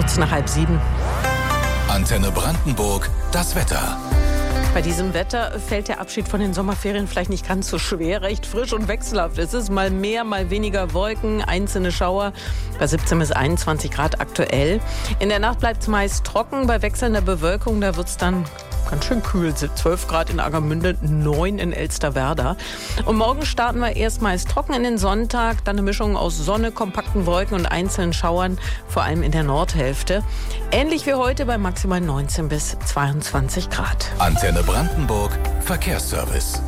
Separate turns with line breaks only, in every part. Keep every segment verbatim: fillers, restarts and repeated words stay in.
Kurz nach halb sieben.
Antenne Brandenburg, das Wetter.
Bei diesem Wetter fällt der Abschied von den Sommerferien vielleicht nicht ganz so schwer. Recht frisch und wechselhaft. Es ist mal mehr, mal weniger Wolken, einzelne Schauer. Bei siebzehn bis einundzwanzig Grad aktuell. In der Nacht bleibt es meist trocken. Bei wechselnder Bewölkung, da wird es dann ganz schön kühl. zwölf Grad in Agermünde, neun in Elsterwerda. Und morgen starten wir erstmals trocken in den Sonntag. Dann eine Mischung aus Sonne, kompakten Wolken und einzelnen Schauern, vor allem in der Nordhälfte. Ähnlich wie heute bei maximal neunzehn bis zweiundzwanzig Grad.
Antenne Brandenburg, Verkehrsservice.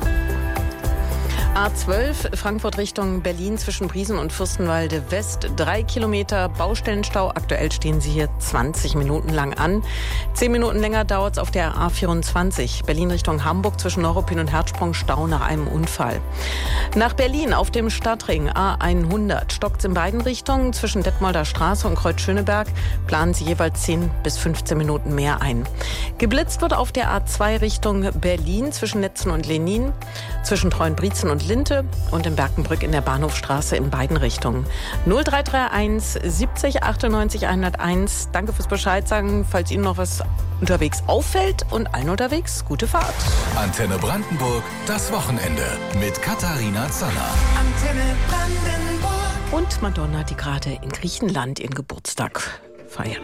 A zwölf, Frankfurt Richtung Berlin zwischen Briesen und Fürstenwalde West. Drei Kilometer Baustellenstau. Aktuell stehen sie hier zwanzig Minuten lang an. Zehn Minuten länger dauert es auf der A vierundzwanzig. Berlin Richtung Hamburg zwischen Neuruppin und Herzsprung Stau nach einem Unfall. Nach Berlin auf dem Stadtring A hundert stockt es in beiden Richtungen. Zwischen Detmolder Straße und Kreuz Schöneberg planen sie jeweils zehn bis fünfzehn Minuten mehr ein. Geblitzt wird auf der A zwei Richtung Berlin zwischen Netzen und Lenin, zwischen Treuenbrietzen und Linte und in Berkenbrück in der Bahnhofstraße in beiden Richtungen. null drei drei eins siebzig achtundneunzig hunderteins. Danke fürs Bescheid sagen, falls Ihnen noch was unterwegs auffällt, und allen unterwegs gute Fahrt.
Antenne Brandenburg, das Wochenende mit Katharina Zanner.
Antenne Brandenburg.
Und Madonna, die gerade in Griechenland ihren Geburtstag feiert.